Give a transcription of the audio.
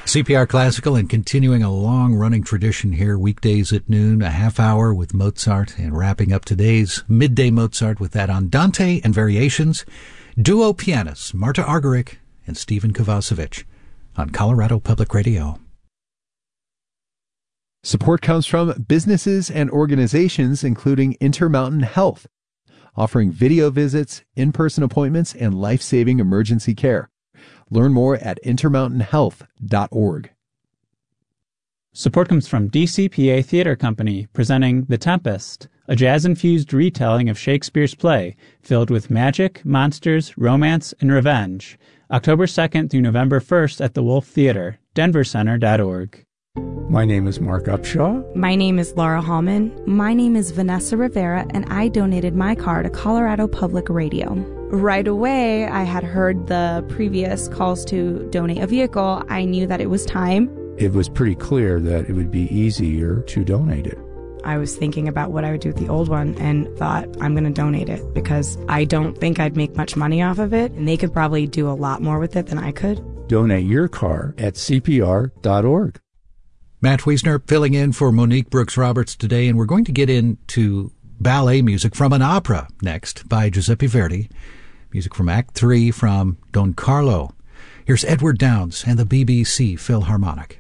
CPR Classical, and continuing a long-running tradition here, weekdays at noon, a half hour with Mozart, and wrapping up today's Midday Mozart with that Andante and Variations, duo pianists Marta Argerich and Stephen Kovacevic on Colorado Public Radio. Support comes from businesses and organizations including Intermountain Health, offering video visits, in-person appointments, and life-saving emergency care. Learn more at intermountainhealth.org. Support comes from DCPA Theater Company, presenting The Tempest, a jazz-infused retelling of Shakespeare's play filled with magic, monsters, romance, and revenge. October 2nd through November 1st at the Wolf Theater, denvercenter.org. My name is Mark Upshaw. My name is Laura Hallman. My name is Vanessa Rivera, and I donated my car to Colorado Public Radio. Right away, I had heard the previous calls to donate a vehicle. I knew that it was time. It was pretty clear that it would be easier to donate it. I was thinking about what I would do with the old one and thought, I'm going to donate it because I don't think I'd make much money off of it, and they could probably do a lot more with it than I could. Donate your car at CPR.org. Matt Wiesner filling in for Monique Brooks-Roberts today, and we're going to get into ballet music from an opera next by Giuseppe Verdi, music from Act 3 from Don Carlo. Here's Edward Downes and the BBC Philharmonic.